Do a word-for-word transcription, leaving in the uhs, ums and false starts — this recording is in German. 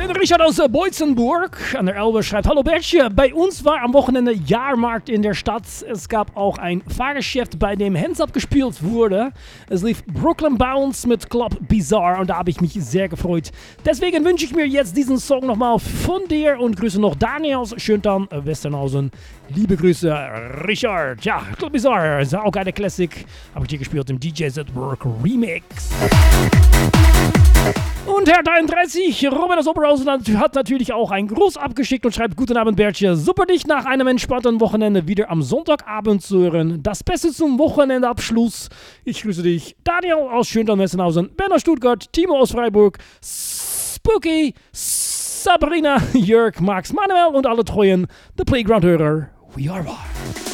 En Richard aus Boitzenburg an der Elbe schreibt: Hallo Bertje, bei uns war am Wochenende Jahrmarkt in der Stadt. Es gab auch ein Fahrgeschäft, bei dem Hands-Up gespielt wurde. Es lief Brooklyn Bounce mit Club Bizarre und da habe ich mich sehr gefreut. Deswegen wünsche ich mir jetzt diesen Song nochmal von dir und grüße noch Daniel aus Schöntan, Westernhausen. Liebe Grüße, Richard. Ja, Club Bizarre ist auch eine Classic. Habe ich dir gespielt im D Js at Work Remix. Und Herr dreiunddreißig, Robert aus Oberhausen, hat natürlich auch einen Gruß abgeschickt und schreibt: Guten Abend, Bertje. Super, dich nach einem entspannten Wochenende wieder am Sonntagabend zu hören. Das Beste zum Wochenendabschluss. Ich grüße dich. Daniel aus Schöntan-Wessenhausen, Ben aus Stuttgart, Timo aus Freiburg, Spooky, Sabrina, Jörg, Max, Manuel und alle treuen The Playground-Hörer. We are one.